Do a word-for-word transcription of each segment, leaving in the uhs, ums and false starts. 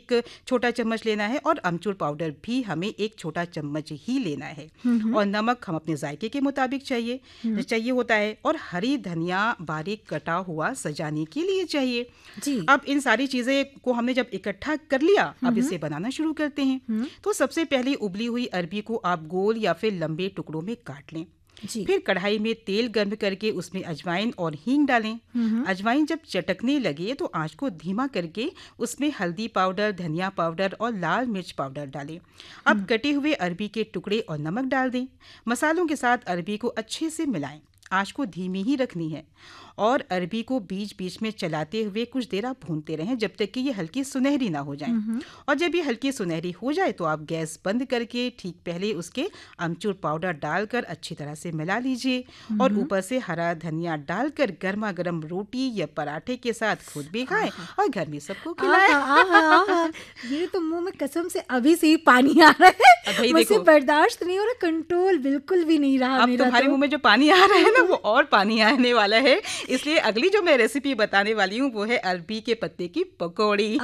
एक छोटा चम्मच लेना है और अमचूर पाउडर भी हमें एक छोटा चम्मच ही लेना है। और नमक हम अपने जायके के मुताबिक चाहिए चाहिए होता है। और हरी धनिया बारीक कटा हुआ सजाने के लिए चाहिए जी। अब इन सारी चीज़ें को हमने जब इकट्ठा कर लिया, अब इसे बनाना शुरू करते हैं। तो सबसे पहले उबली हुई अरबी को आप गोल या फिर लंबे टुकड़ों में काट लें जी। फिर कढ़ाई में तेल गर्म करके उसमें अजवाइन और हींग डालें। अजवाइन जब चटकने लगे तो आंच को धीमा करके उसमें हल्दी पाउडर, धनिया पाउडर और लाल मिर्च पाउडर डालें। अब कटे हुए अरबी के टुकड़े और नमक डाल दें। मसालों के साथ अरबी को अच्छे से मिलाएं। आंच को धीमी ही रखनी है और अरबी को बीच बीच में चलाते हुए कुछ देर आप भूनते रहें जब तक कि ये हल्की सुनहरी ना हो जाए। और जब ये हल्की सुनहरी हो जाए तो आप गैस बंद करके ठीक पहले उसके अमचूर पाउडर डालकर अच्छी तरह से मिला लीजिए और ऊपर से हरा धनिया डालकर गर्मा गर्म रोटी या पराठे के साथ खुद भी खाएं और घर में सबको खिलाएं। ये तो मुंह में कसम से अभी से ही पानी आ रहा है, मुझसे बर्दाश्त नहीं हो रहा, कंट्रोल बिल्कुल भी नहीं रहा। अब तुम्हारे मुंह में जो पानी आ रहा है ना वो और पानी आने वाला है, इसलिए अगली जो मैं रेसिपी बताने वाली हूँ वो है अरबी के पत्ते की पकौड़ी।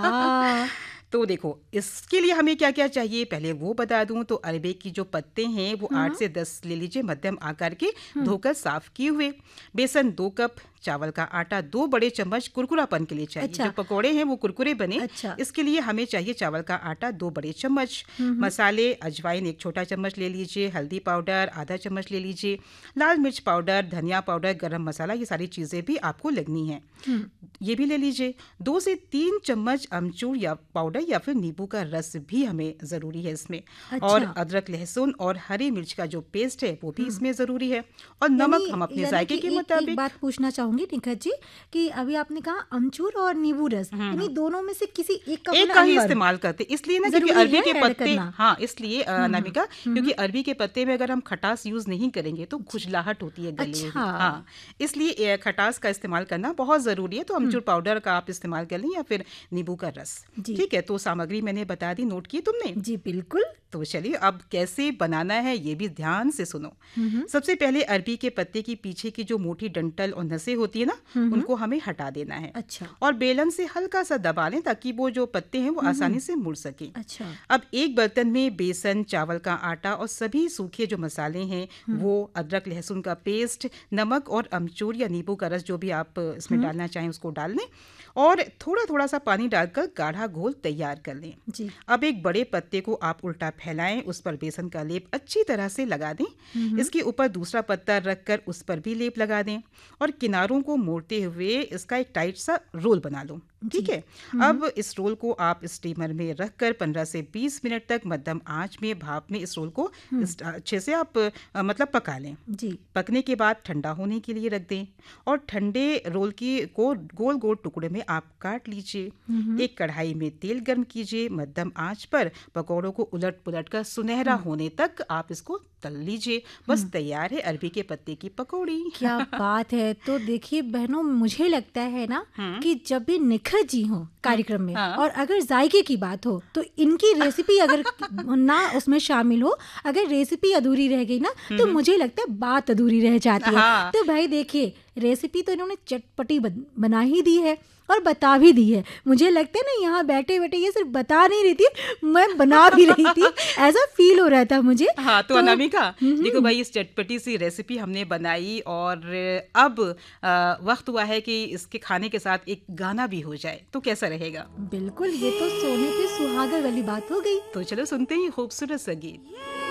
तो देखो इसके लिए हमें क्या क्या चाहिए पहले वो बता दूं। तो अरबी की जो पत्ते हैं वो आठ से दस ले लीजिए, मध्यम आकार के, धोकर साफ किए हुए। बेसन दो कप, चावल का आटा दो बड़े चम्मच कुरकुरापन के लिए चाहिए। अच्छा। जो पकोड़े हैं वो कुरकुरे बने, अच्छा। इसके लिए हमें चाहिए चावल का आटा दो बड़े चम्मच। मसाले अजवाइन एक छोटा चम्मच ले लीजिए, हल्दी पाउडर आधा चम्मच ले लीजिए, लाल मिर्च पाउडर, धनिया पाउडर, गरम मसाला, ये सारी चीज़ें भी आपको लगनी है, ये भी ले लीजिए। दो से तीन चम्मच अमचूर या पाउडर या फिर नींबू का रस भी हमें ज़रूरी है इसमें। अच्छा। और अदरक लहसुन और हरी मिर्च का जो पेस्ट है वो भी इसमें ज़रूरी है। और नमक हम अपने जायके के मुताबिक। बात पूछना चाहूँगी निखत जी कि अभी आपने कहा अमचूर और नींबू रस, यानी दोनों में से किसी एक का एक का ही इस्तेमाल करते, इसलिए ना क्योंकि अरबी के पत्ते, हाँ इसलिए नामिका, क्योंकि अरबी के पत्ते में अगर हम खटास यूज नहीं करेंगे तो खुजलाहट होती है गले में। हाँ, इसलिए खटास का इस्तेमाल करना बहुत जरूरी है। तो अमचूर पाउडर का आप इस्तेमाल कर लें या फिर नींबू का रस। ठीक है, तो सामग्री मैंने बता दी, नोट की तुमने? जी बिल्कुल। तो चलिए अब कैसे बनाना है ये भी ध्यान से सुनो। सबसे पहले अरबी के पत्ते की पीछे की जो मोटी डंठल और नसें होती है ना, उनको हमें हटा देना है। अच्छा। और बेलन से हल्का सा दबा लें ताकि वो जो पत्ते हैं वो आसानी से मुड़ सके। अच्छा। अब एक बर्तन में बेसन, चावल का आटा और सभी सूखे जो मसाले हैं वो, अदरक लहसुन का पेस्ट, नमक और अमचूर या नींबू का रस जो भी आप इसमें डालना चाहें उसको डाल लें और थोड़ा थोड़ा सा पानी डालकर गाढ़ा घोल तैयार कर लें। जी। अब एक बड़े पत्ते को आप उल्टा फैलाएं, उस पर बेसन का लेप अच्छी तरह से लगा दें। इसके ऊपर दूसरा पत्ता रखकर उस पर भी लेप लगा दें और किनारों को मोड़ते हुए इसका एक टाइट सा रोल बना लो। ठीक है। अब इस रोल को आप स्टीमर में रखकर पंद्रह से बीस मिनट तक मध्यम आंच में भाप में इस रोल को अच्छे से आप आ, मतलब पका लें। जी। पकने के बाद ठंडा होने के लिए रख दें और ठंडे रोल की को गोल गोल टुकड़े में आप काट लीजिए। एक कढ़ाई में तेल गर्म कीजिए, मध्यम आंच पर पकौड़ों को उलट पुलट कर सुनहरा होने तक आप इसको तल लीजिए। बस तैयार है अरबी के पत्ते की पकौड़ी। क्या बात है। तो देखिए बहनों, मुझे लगता है ना कि जब भी निखत जी हो कार्यक्रम में और अगर जायके की बात हो तो इनकी रेसिपी अगर ना उसमें शामिल हो, अगर रेसिपी अधूरी रह गई ना तो मुझे लगता है बात अधूरी रह जाती है। तो भाई देखिए, रेसिपी तो इन्होंने चटपटी बना ही दी है और बता भी दी है। मुझे लगता है ना यहाँ बैठे बैठे ये सिर्फ बता नहीं रही थी, मैं बना भी रही थी, ऐसा फील हो रहा था मुझे। हाँ तो, तो अनामिका देखो भाई, इस चटपटी सी रेसिपी हमने बनाई और अब आ, वक्त हुआ है कि इसके खाने के साथ एक गाना भी हो जाए, तो कैसा रहेगा? बिल्कुल, ये तो सोने पे सुहागा वाली बात हो गई। तो चलो सुनते ही खूबसूरत सा गीत।